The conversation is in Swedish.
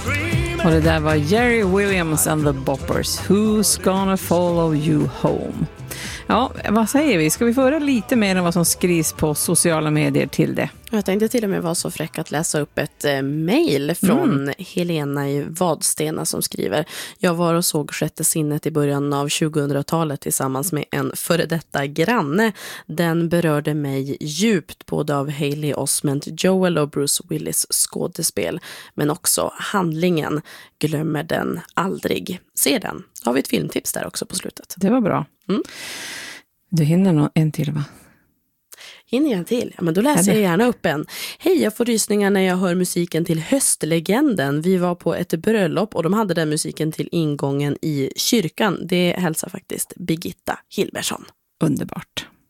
Och det där var Jerry Williams and the Boppers. Who's gonna follow you home? Ja, vad säger vi? Ska vi få höra lite mer om vad som skrivs på sociala medier till det? Jag tänkte till och med vara så fräck att läsa upp ett mejl från Helena i Vadstena som skriver: Jag var och såg Sjätte sinnet i början av 2000-talet tillsammans med en före detta granne. Den berörde mig djupt både av Hayley Osment, Joel och Bruce Willis skådespel, men också handlingen. Glömmer den aldrig. Se den. Då har vi ett filmtips där också på slutet. Det var bra. Du hinner nog en till, va? Hinner jag till? Ja, men då läser jag gärna upp en. Hej, jag får rysningar när jag hör musiken till Höstlegenden. Vi var på ett bröllop och de hade den musiken till ingången i kyrkan. Det hälsar faktiskt Birgitta Hilbersson. Underbart.